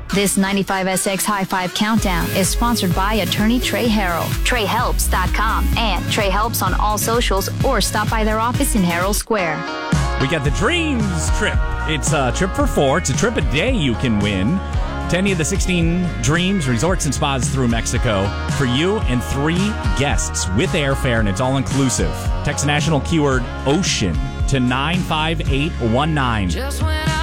This 95SX High Five Countdown is sponsored by attorney Trey Harrell, TreyHelps.com, and Trey Helps on all socials, or stop by their office in Harrell Square. We got the Dreams trip. It's a trip for 4. It's a trip a day you can win to any of the 16 Dreams resorts and spas through Mexico for you and 3 guests with airfare, and it's all inclusive. Text national keyword OCEAN to 95819.